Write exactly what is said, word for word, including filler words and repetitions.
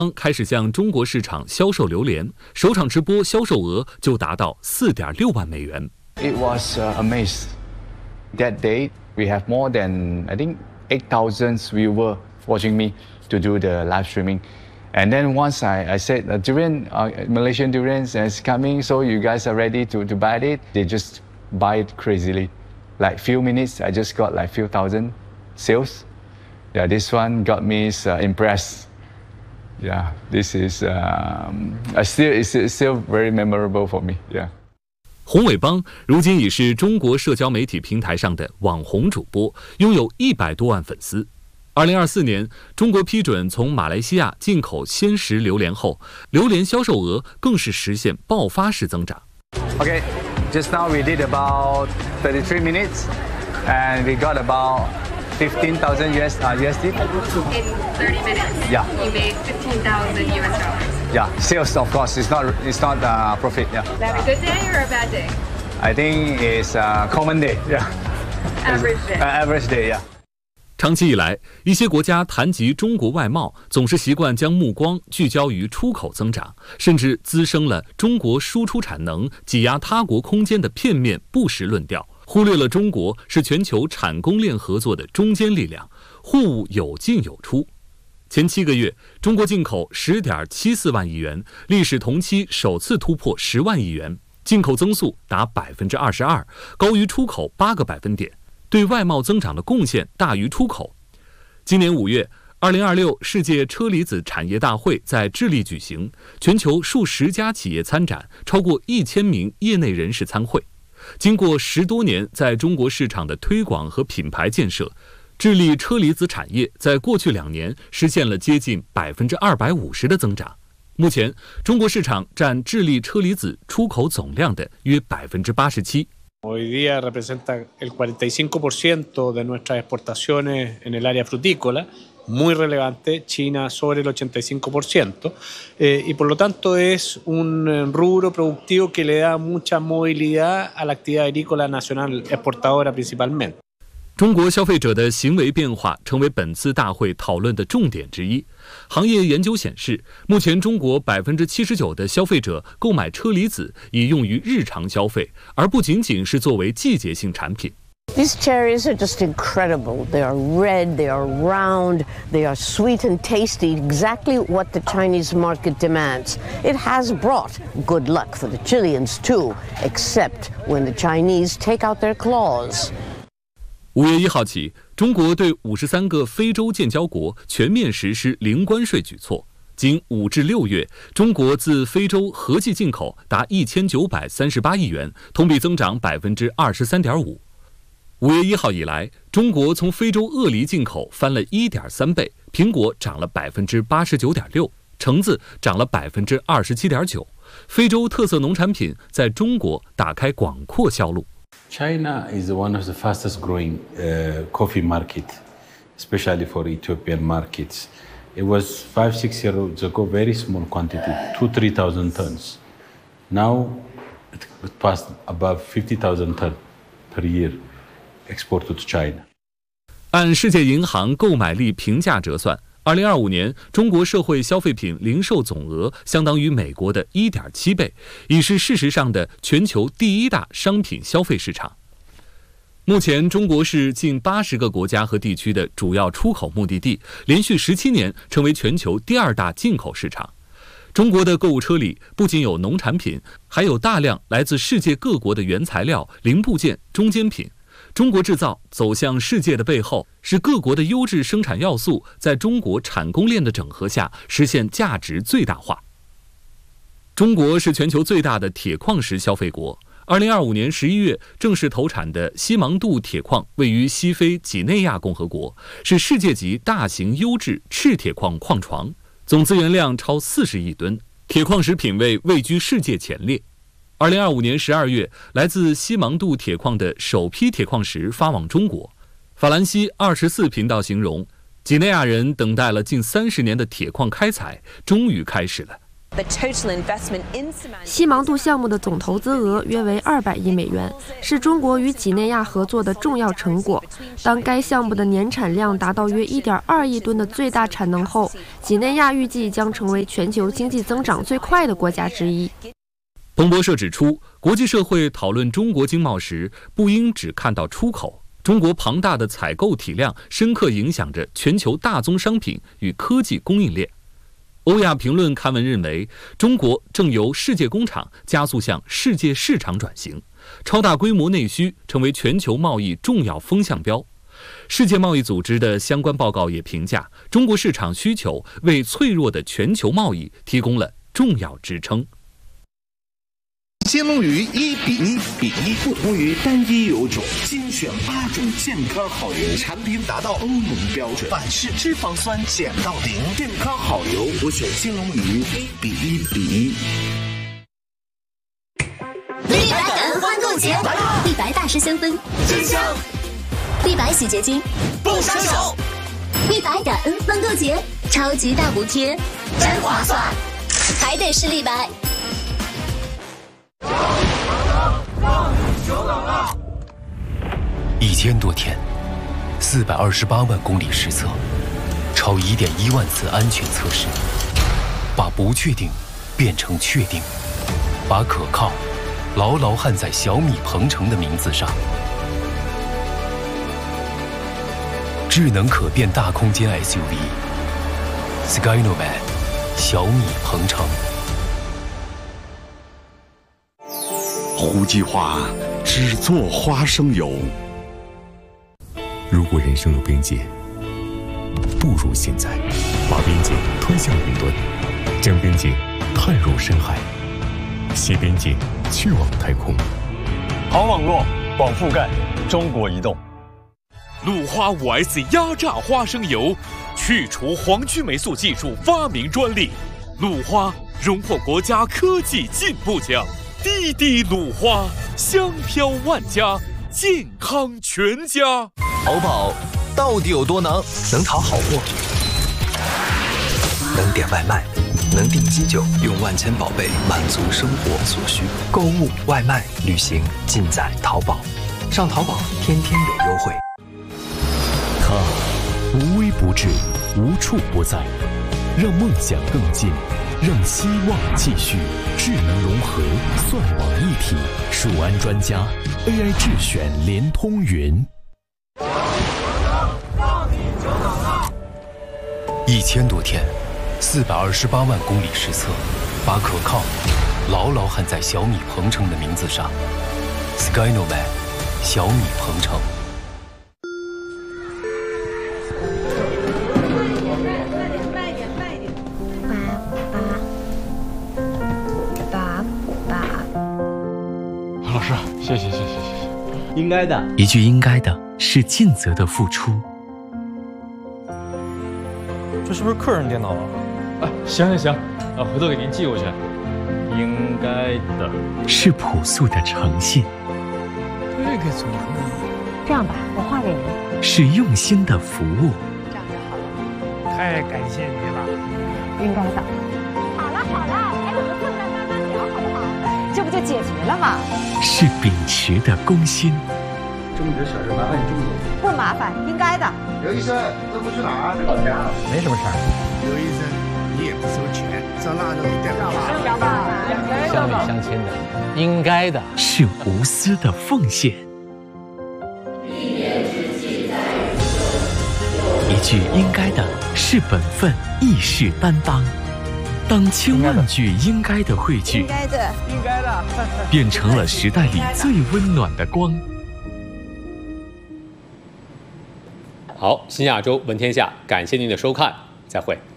开始向中国市场销售榴莲，首场直播销售额就达到四点六万美元。 It was uh, amazing. That day we have more than I think eight thousand viewers watching me to do the live streaming. And then once I, I said uh, durian, uh, Malaysian durian is coming, so you guys are ready to, to buy it. They just buy it crazily. Like few minutes, I just got like few thousand sales. Yeah, this one got me uh, impressed. Yeah, this is um, I still it's, it's still very memorable for me. Yeah. 洪伟邦如今已是中国社交媒体平台上的网红主播，拥有一百多万粉丝。二零二四年，中国批准从马来西亚进口鲜食榴莲后，榴莲销售额更是实现爆发式增长。 Okay, just now we did about thirty-three minutes, and we got about fifteen thousand U S uh, U S D. In thirty minutes, yeah, you made fifteen thousand U S dollars. Yeah, sales of course. It's not it's not uh, profit. Yeah. Is that a good day or a bad day? I think it's a common day. Yeah. Average day. Uh, average day. Yeah. 长期以来，一些国家谈及中国外贸，总是习惯将目光聚焦于出口增长，甚至滋生了中国输出产能挤压他国空间的片面不实论调，忽略了中国是全球产供链合作的中坚力量，货物有进有出。前七个月，中国进口 十点七四万亿元，历史同期首次突破十万亿元，进口增速达 百分之二十二， 高于出口八个百分点。对外贸增长的贡献大于出口。今年五月，二零二六世界车厘子产业大会在智利举行，全球数十家企业参展，超过一千名业内人士参会。经过十多年在中国市场的推广和品牌建设，智利车厘子产业在过去两年实现了接近 百分之二百五十 的增长。目前，中国市场占智利车厘子出口总量的约 百分之八十七。 Hoy día representa el cuarenta y cinco por ciento de nuestras exportaciones en el área frutícola, muy relevante, China sobre el ochenta y cinco por ciento, eh, y por lo tanto es un rubro productivo que le da mucha movilidad a la actividad agrícola nacional exportadora principalmente. 中国消费者的行为变化成为本次大会讨论的重点之一。行业研究显示，目前中国 百分之七十九 的消费者购买车厘子以用于日常消费，而不仅仅是作为季节性产品。 These cherries are just incredible. They are red, they are round, they are sweet and tasty, exactly what the Chinese market demands. It has brought good luck for the Chileans too, except when the Chinese take out their claws. 五月一号起，中国对五十三个非洲建交国全面实施零关税举措。仅五至六月，中国自非洲合计进口达一千九百三十八亿元，同比增长 百分之二十三点五。五月一号以来，中国从非洲鳄梨进口翻了 一点三倍，苹果涨了 百分之八十九点六， 橙子涨了 百分之二十七点九。非洲特色农产品在中国打开广阔销路。 China is one of the fastest growing uh, coffee market, especially for Ethiopian markets. It was five, six years ago, very small quantity, two, three thousand tons. Now it passed above fifty thousand tons per year exported to China. 按世界银行购买力评价折算，二零二五年中国社会消费品零售总额相当于美国的 一点七倍，已是事实上的全球第一大商品消费市场。目前，中国是近八十个国家和地区的主要出口目的地，连续十七年成为全球第二大进口市场。中国的购物车里不仅有农产品，还有大量来自世界各国的原材料、零部件、中间品。中国制造走向世界的背后，是各国的优质生产要素在中国产供链的整合下实现价值最大化。中国是全球最大的铁矿石消费国。二零二五年十一月正式投产的西芒杜铁矿位于西非几内亚共和国，是世界级大型优质赤铁矿矿床，总资源量超四十亿吨，铁矿石品位位居世界前列。二零二五年十二月，来自西芒杜铁矿的首批铁矿石发往中国。法兰西二十四频道形容，几内亚人等待了近三十年的铁矿开采终于开始了。 西芒度项目的总投资额约为二百亿美元，是中国与几内亚合作的重要成果。当该项目的年产量达到约 一点二亿吨的最大产能后，几内亚预计将成为全球经济增长最快的国家之一。 彭博社指出，国际社会讨论中国经贸时，不应只看到出口。中国庞大的采购体量深刻影响着全球大宗商品与科技供应链。欧亚评论刊文认为，中国正由世界工厂加速向世界市场转型，超大规模内需成为全球贸易重要风向标。世界贸易组织的相关报告也评价，中国市场需求为脆弱的全球贸易提供了重要支撑。 金龙鱼一比一比一，不同于单一油种，精选八种健康好油，产品达到欧盟标准，反式脂肪酸减到零，健康好油，我选金龙鱼一比一比一。 立白感恩欢购节，立白大师香氛真香，立白洗洁精不伤手，立白感恩欢购节，超级大补贴，真划算，还得是立白。 一千多天，四百二十八万公里实测，超一点一万次安全测试，把不确定变成确定，把可靠牢牢焊在小米鹏程的名字上。智能可变大空间 S U V Skynomad 小米鹏程。 胡计划只做花生油。如果人生有边界，不如现在把边界推向云端，将边界探入深海，携边界去往太空。 好网络，广覆盖，中国移动。 鲁花 五 S 压榨花生油，去除黄曲霉素技术发明专利。鲁花荣获国家科技进步奖。滴滴鲁花，香飘万家，健康全家。 淘宝到底有多能？能淘好货，能点外卖，能订机酒，用万千宝贝满足生活所需。购物、外卖、旅行，尽在淘宝。上淘宝，天天有优惠。 它无微不至，无处不在，让梦想更近，让希望继续。智能融合，算网一体，数安专家 A I 智选联通云。 一千多天，四百二十八万公里实测，把可靠牢牢焊在小米鹏程的名字上。Skynomad 小米鹏程。 老师，谢谢谢谢谢谢， 应该的。 一句应该的是尽责的付出。 这是不是客人电脑啊？哎，行行行，啊，回头给您寄过去。应该的是朴素的诚信。 这个怎么弄？ 这样吧，我画给你。 是用心的服务。 这样就好了。 太感谢你了。 应该的。好了好了，还怎么这么慢慢聊好不好？这不就解决了吗？ 是秉持的公心。 这么点小事麻烦你这么多。 不麻烦，应该的。 刘医生，这不去哪儿？去老家。没什么事儿。刘医生，你也不收钱，这腊肉一袋不吧？乡里乡亲的，应该的。 是无私的奉献。一句应该的是本分，亦是担当。当千万句应该的汇聚， 应该的， 应该的， 变成了时代里最温暖的光。 好，新亚洲闻天下，感谢您的收看，再会。